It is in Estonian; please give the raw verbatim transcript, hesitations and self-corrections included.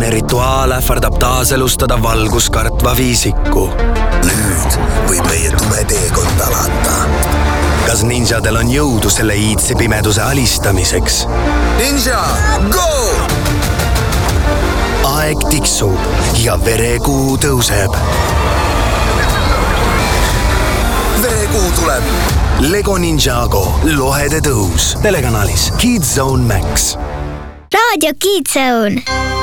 viimane rituaal ähvardab taaselustada valguskartva viisiku. Nüüd võib meie tume teekond alata. Kas ninjadel on jõudu selle iidse pimeduse alistamiseks? Ninja, go! Aeg tiksub ja verekuu tõuseb. Verekuu tuleb. Lego Ninjago lohede tõus. Telekanalis Kids Zone Max. Raadio Kids Zone.